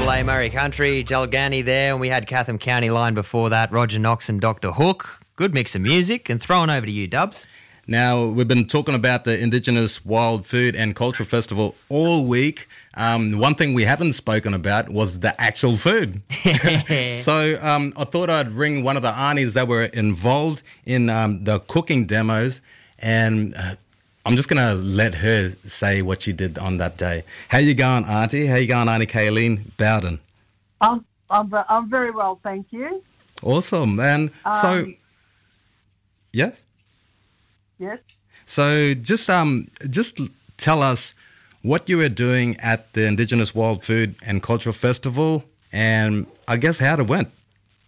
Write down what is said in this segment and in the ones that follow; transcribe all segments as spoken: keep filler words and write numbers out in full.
Triple A Murray Country, Jalgani there, and we had Catham County line before that, Roger Knox and Doctor Hook. Good mix of music, and throwing over to you, Dubs. Now, we've been talking about the Indigenous Wild Food and Culture Festival all week. Um, one thing we haven't spoken about was the actual food. so um, I thought I'd ring one of the aunties that were involved in um, the cooking demos, and uh, I'm just going to let her say what she did on that day. How you going, Auntie? How you going, Auntie Kayleen Bowden? I'm, I'm, I'm very well, thank you. Awesome, and um, so, yeah? Yes. So just um just tell us what you were doing at the Indigenous Wild Food and Cultural Festival, and I guess how it went.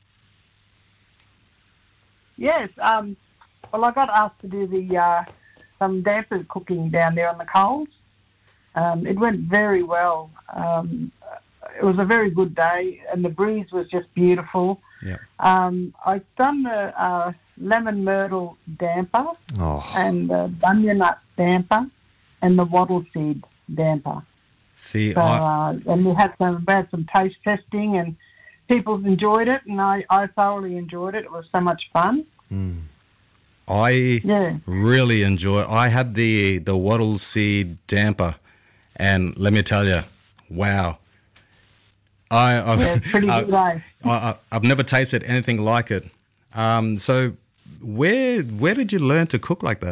Yes. Um. Well, I got asked to do the uh, some damper cooking down there on the coals. Um, it went very well. Um, it was a very good day, and the breeze was just beautiful. Yeah. Um, I've done the uh, lemon myrtle damper Oh. and the bunya nut damper and the wattle seed damper. See, So, I, uh, and we had some we had some taste testing, and people enjoyed it, and I, I thoroughly enjoyed it. It was so much fun. I Yeah. really enjoy. I had the the wattle seed damper, and let me tell you, wow. I, I've, Yeah, it's pretty I, good, eh? I, I, I've never tasted anything like it. Um, so, where where did you learn to cook like that?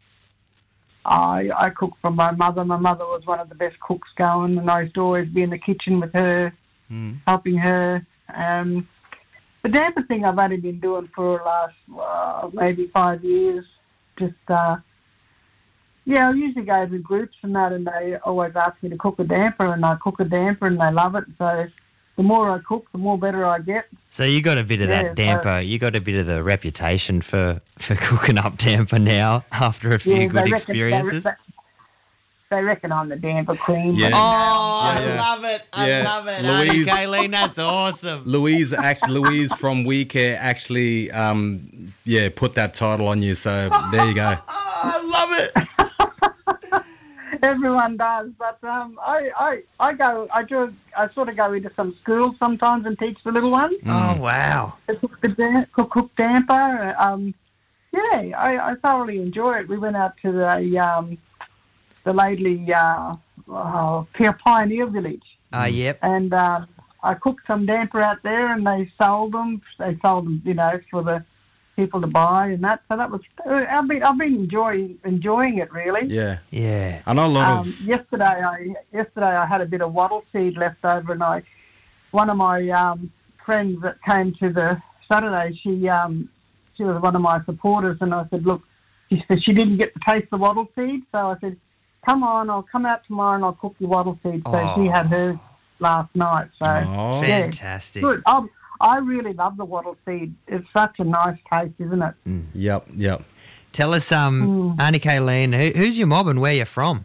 I I cooked for my mother. My mother was one of the best cooks going, and I used to always be in the kitchen with her, helping her. Um, the damper thing I've only been doing for the last uh, maybe five years. Just uh, yeah, I usually go with groups and that, and they always ask me to cook a damper, and I cook a damper, and they love it. So the more I cook, the more better I get. So you got a bit of Yeah, that damper. You got a bit of the reputation for, for cooking up damper now after a few Yeah, good they reckon- experiences. They, they reckon I'm the damper queen. Yeah. but- Oh, Yeah, I yeah. love it. I Yeah. love it. Louise- Auntie Kayleen, that's awesome. Louise actually, Louise from We Care actually, um, yeah, put that title on you. So there you go. Oh, I love it. Everyone does, but um, I, I, I go, I do, I sort of go into some schools sometimes and teach the little ones Oh, wow. to cook the da- cook, cook damper. Um, yeah, I, I thoroughly enjoy it. We went out to the um, the Laidley uh, uh, Pioneer Village, Uh, yep. and um, I cooked some damper out there, and they sold them. They sold them, you know, for the people to buy and that. So that was, I've been, I've been enjoying enjoying it really. Yeah, Yeah. I know a lot Um, of. yesterday, I yesterday I had a bit of wattle seed left over, and I one of my um, friends that came to the Saturday, she um, she was one of my supporters, and I said, look, she said she didn't get to taste the wattle seed, so I said, come on, I'll come out tomorrow and I'll cook your wattle seed. So Oh. she had hers last night. So Oh. yeah, Fantastic. good. I, I really love the wattle seed. It's such a nice taste, isn't it? Yep, yep. Tell us, um, Auntie Kayleen, who, who's your mob and where you're from?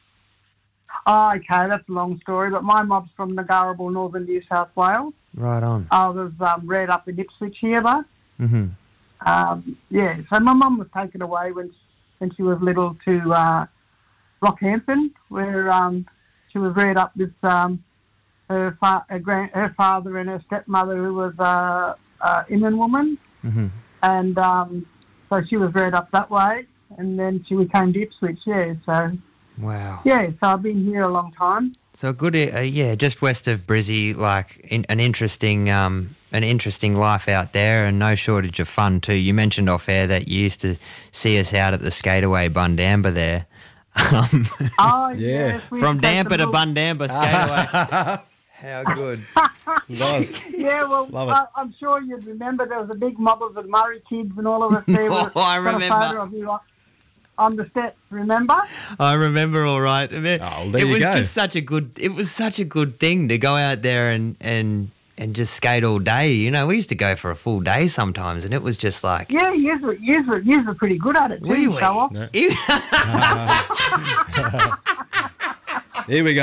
Oh, okay, that's a long story, but my mob's from Nagarrable, northern New South Wales. Right on. I was um, reared up in Ipswich here, though. Mm-hmm. Um, yeah, so my mum was taken away when when she was little to uh, Rockhampton, where um, she was reared up with um, her, fa- her, grand- her father and her stepmother, who was uh, a Inman woman, Mm-hmm. and um, so she was reared up that way, and then she came to Ipswich, yeah, so, Wow. yeah, so I've been here a long time. So good, uh, yeah, just west of Brizzy, like in, an interesting, um, an interesting life out there, and no shortage of fun too. You mentioned off air that you used to see us out at the Skateaway Bundamba there. Um, Oh, Yeah. yes, we from used to take Damper the to little- Bundamba Skateaway. How good. Nice. Yeah, well, Love it. I, I'm sure you'd remember there was a big mob of the Murray kids and all of us there. Oh, with- I got remember. A photo of you on, on the steps, remember? I remember all right. I mean, Oh, there it you was go. just such a good. It was such a good thing to go out there and and and just skate all day. You know, we used to go for a full day sometimes, and it was just like. Yeah, you were, you were, you were pretty good at it, too, Wee wee. show off. Here we go.